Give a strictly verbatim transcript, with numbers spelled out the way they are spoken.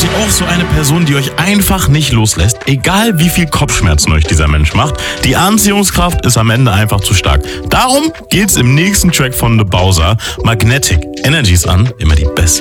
Seid ihr auch so eine Person, die euch einfach nicht loslässt? Egal wie viel Kopfschmerzen euch dieser Mensch macht, die Anziehungskraft ist am Ende einfach zu stark. Darum geht's im nächsten Track von The Bowser. Magnetic. Energies an, immer die besten.